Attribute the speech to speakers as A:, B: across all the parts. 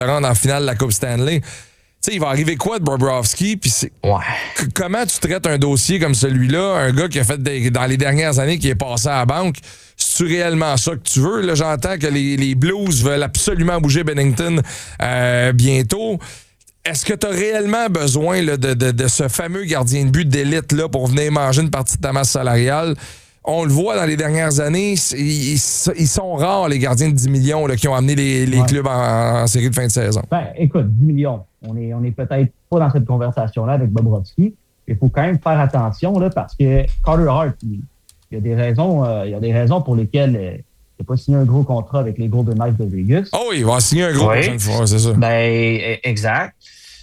A: rendre en finale de la Coupe Stanley. Tu sais, il va arriver quoi de Bobrovsky? Puis comment tu traites un dossier comme celui-là, un gars qui a fait dans les dernières années, qui est passé à la banque? C'est-tu réellement ça que tu veux? Là, j'entends que les Blues veulent absolument bouger Binnington bientôt. Est-ce que tu as réellement besoin là, de ce fameux gardien de but d'élite là, pour venir manger une partie de ta masse salariale? On le voit dans les dernières années, ils sont rares, les gardiens de 10 millions là, qui ont amené les clubs en série de fin de saison.
B: Ben, écoute, 10 millions. On est peut-être pas dans cette conversation-là avec Bobrovsky. Il faut quand même faire attention là, parce que Carter Hart, il y a des raisons pour lesquelles il n'a pas signé un gros contrat avec les Golden Knights de Vegas.
A: Oh oui, il va signer un gros prochaine fois, c'est ça.
C: Ben, exact.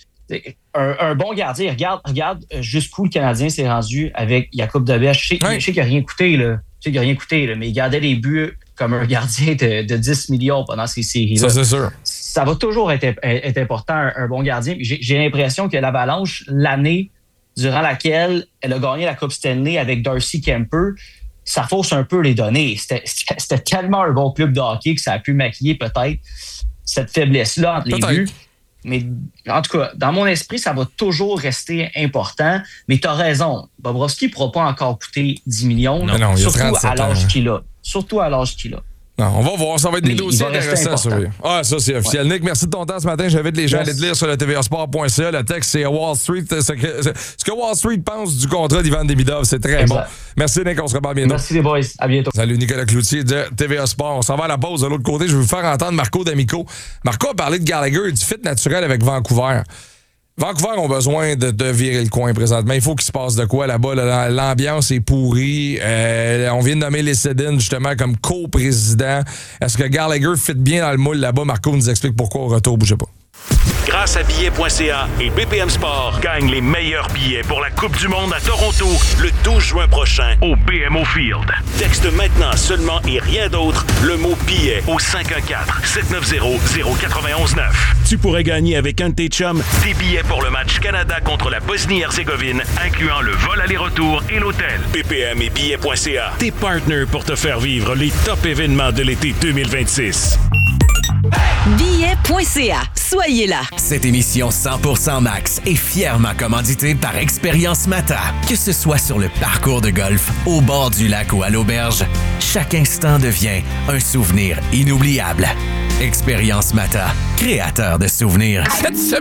C: Un bon gardien, regarde jusqu'où le Canadien s'est rendu avec Jakub Dobes. Je sais qu'il n'a rien coûté, là. Mais il gardait les buts comme un gardien de 10 millions pendant ces séries-là.
A: Ça, c'est sûr.
C: Ça va toujours être important, un bon gardien. J'ai l'impression que l'Avalanche, l'année durant laquelle elle a gagné la Coupe Stanley avec Darcy Kemper, ça fausse un peu les données. C'était tellement un bon club de hockey que ça a pu maquiller peut-être cette faiblesse-là entre les buts. Mais en tout cas, dans mon esprit, ça va toujours rester important. Mais tu as raison. Bobrovsky ne pourra pas encore coûter 10 millions.
A: Non,
C: surtout à l'âge qu'il a. Surtout à l'âge qu'il a.
A: Non, on va voir, ça va être des dossiers intéressants. Ah, ça, c'est officiel. Ouais. Nick, merci de ton temps ce matin. J'invite les gens à aller te lire sur le tvasport.ca. Le texte, c'est Wall Street. Ce que Wall Street pense du contrat d'Ivan Demidov, c'est très bon. Merci, Nick. On se reparle bientôt.
C: Merci, les boys. À bientôt.
A: Salut, Nicolas Cloutier de TVA Sport. On s'en va à la pause. De l'autre côté, je vais vous faire entendre Marco D'Amico. Marco a parlé de Gallagher et du fit naturel avec Vancouver. Vancouver ont besoin de virer le coin présentement. Il faut qu'il se passe de quoi là-bas. Là, l'ambiance est pourrie. On vient de nommer les Sedin justement comme co-président. Est-ce que Gallagher fit bien dans le moule là-bas? Marco nous explique pourquoi au retour. Bougez pas.
D: Grâce à billets.ca et BPM Sport, gagne les meilleurs billets pour la Coupe du Monde à Toronto le 12 juin prochain au BMO Field. Texte maintenant seulement et rien d'autre le mot billet au 514-790-0919. Tu pourrais gagner avec un de tes chums des billets pour le match Canada contre la Bosnie-Herzégovine, incluant le vol aller-retour et l'hôtel. BPM et billets.ca, tes partners pour te faire vivre les top événements de l'été 2026.
E: Billets.ca. Soyez là.
F: Cette émission 100% Max est fièrement commanditée par Expérience Mata. Que ce soit sur le parcours de golf, au bord du lac ou à l'auberge, chaque instant devient un souvenir inoubliable. Expérience Mata, créateur de souvenirs.